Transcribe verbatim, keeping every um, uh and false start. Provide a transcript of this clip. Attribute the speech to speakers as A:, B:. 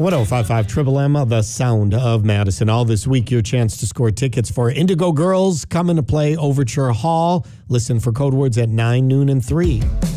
A: one oh five point five Triple M, the sound of Madison. All this week, your chance to score tickets for Indigo Girls coming to play Overture Hall. Listen for code words at nine, noon, and three.